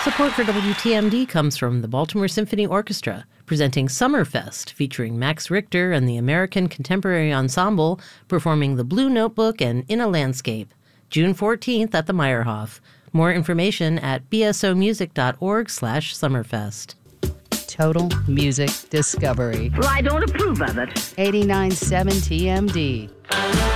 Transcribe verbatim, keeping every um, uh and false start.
Support for W T M D comes from the Baltimore Symphony Orchestra, presenting Summerfest, featuring Max Richter and the American Contemporary Ensemble performing The Blue Notebook and In a Landscape, June fourteenth at the Meyerhoff. More information at bsomusic.org slash summerfest. Total Music Discovery. Well, I don't approve of it. eighty-nine point seven T M D.